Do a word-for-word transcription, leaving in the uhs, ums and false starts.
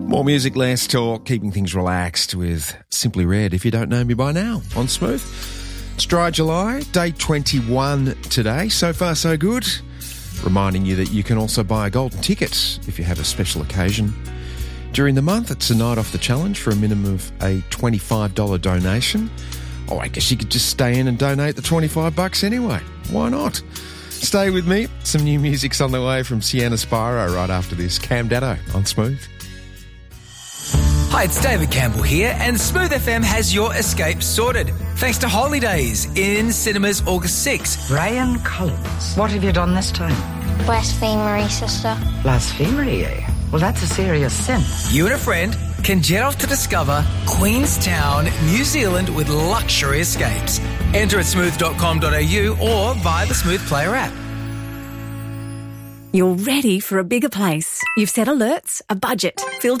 More music, less talk, keeping things relaxed with Simply Red. If you don't know me by now, on Smooth. It's dry July, day twenty-one today. So far, so good. Reminding you that you can also buy a golden ticket if you have a special occasion. During the month, it's a night off the challenge for a minimum of a twenty-five dollars donation. Oh, I guess you could just stay in and donate the twenty-five bucks anyway. Why not? Stay with me. Some new music's on the way from Sienna Spyro right after this. Cam Datto on Smooth. Hi, it's David Campbell here, and Smooth F M has your escape sorted. Thanks to Holidays in cinemas August sixth. Brian Collins, what have you done this time? Blasphemery, sister. Blasphemy, eh? Well, that's a serious sin. You and a friend can jet off to discover Queenstown, New Zealand with luxury escapes. Enter at smooth dot com dot a u or via the Smooth Player app. You're ready for a bigger place. You've set alerts, a budget, filters